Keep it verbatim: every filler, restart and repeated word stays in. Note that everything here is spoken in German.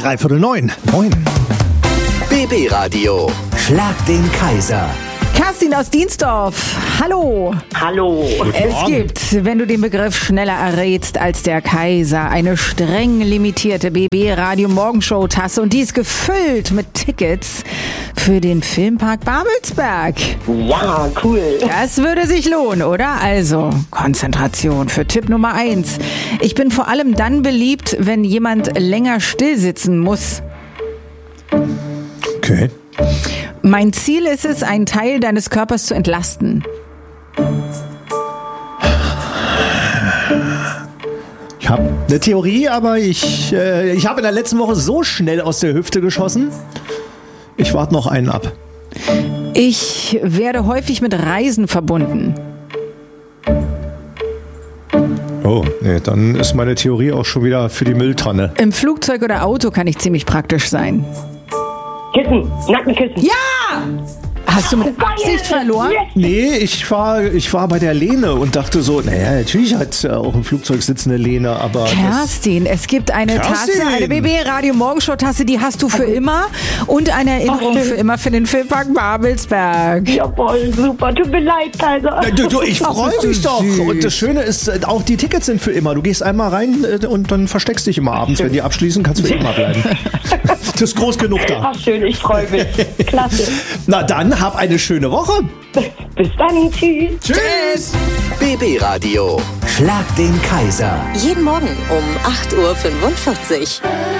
Dreiviertel neun. Moin. B B Radio. Schlag den Kaiser. Kerstin aus Dienstdorf. Hallo. Hallo. Es gibt, wenn du den Begriff schneller errätst als der Kaiser, eine streng limitierte B B Radio Morgenshow Tasse und die ist gefüllt mit Tickets für den Filmpark Babelsberg. Ja, cool. Das würde sich lohnen, oder? Also, Konzentration für Tipp Nummer eins. Ich bin vor allem dann beliebt, wenn jemand länger still sitzen muss. Okay. Mein Ziel ist es, einen Teil deines Körpers zu entlasten. Ich habe eine Theorie, aber ich, äh, ich habe in der letzten Woche so schnell aus der Hüfte geschossen. Ich warte noch einen ab. Ich werde häufig mit Reisen verbunden. Oh, nee, dann ist meine Theorie auch schon wieder für die Mülltonne. Im Flugzeug oder Auto kann ich ziemlich praktisch sein. Kissen, Nackenkissen. Ja! Hast du mit Absicht verloren? Nee, ich war, ich war bei der Lehne und dachte so, naja, natürlich hat äh, auch im Flugzeug sitzende Lehne, aber... Kerstin, es gibt eine Kerstin. Tasse, eine B B Radio Morgenshow Tasse, die hast du für immer und eine Erinnerung Ach, für immer für den Filmpark Babelsberg. Jawohl, super. Tut mir leid, Kaiser. Das, du, du, ich freue bist du mich doch. süß. Und das Schöne ist, äh, auch die Tickets sind für immer. Du gehst einmal rein äh, und dann versteckst dich immer abends. Wenn die abschließen, kannst du für immer bleiben. Das ist groß genug da. Ach, schön, ich freue mich. Klasse. Na dann, hab eine schöne Woche. Bis dann, tschüss. Tschüss. B B Radio. Schlag den Kaiser. Jeden Morgen um acht Uhr fünfundvierzig.